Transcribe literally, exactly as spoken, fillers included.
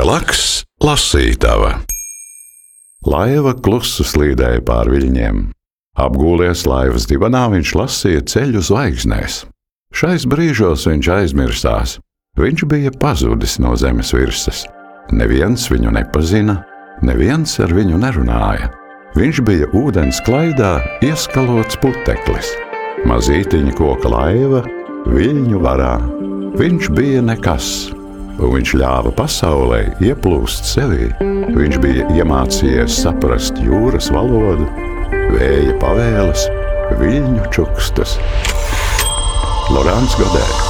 Lielāks lasītava. Laiva klusu slīdēja pār viļņiem. Apgūlies laivas divanā, viņš lasīja ceļu zvaigznēs. Šais brīžos viņš aizmirstās. Viņš bija pazudis no zemes virsmas. Neviens viņu nepazina, neviens ar viņu nerunāja. Viņš bija ūdens klaidā ieskalots puteklis. Mazītiņa koka laiva, viļņu varā. Viņš bija nekas. Un viņš ļāva pasaulē ieplūst sevī. Viņš bija iemācījies saprast jūras valodu, vēja pavēles, viļņu čukstus. Lorāns Godē.